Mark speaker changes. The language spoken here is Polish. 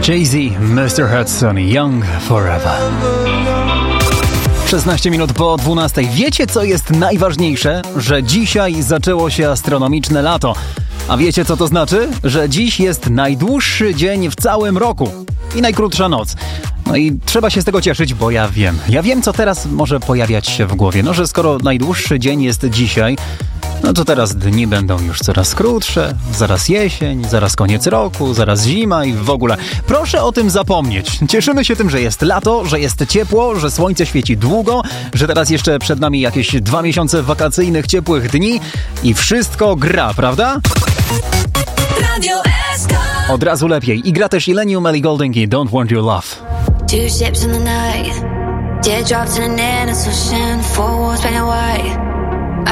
Speaker 1: Jay-Z, Mr. Hudson, Young Forever. 16 minut po 12. Wiecie, co jest najważniejsze? Że dzisiaj zaczęło się astronomiczne lato. A wiecie, co to znaczy? Że dziś jest najdłuższy dzień w całym roku i najkrótsza noc. No i trzeba się z tego cieszyć, bo ja wiem, co teraz może pojawiać się w głowie. No, że skoro najdłuższy dzień jest dzisiaj, no to teraz dni będą już coraz krótsze, zaraz jesień, zaraz koniec roku, zaraz zima i w ogóle. Proszę o tym zapomnieć. Cieszymy się tym, że jest lato, że jest ciepło, że słońce świeci długo, że teraz jeszcze przed nami jakieś 2 miesiące wakacyjnych, ciepłych dni i wszystko gra, prawda?
Speaker 2: Radio SK.
Speaker 1: Od razu lepiej. I gra też Illenium, Ellie Goulding i Don't Want Your Love.
Speaker 3: 2 ships in the night, teardrops in an endless ocean, 4 walls painted white.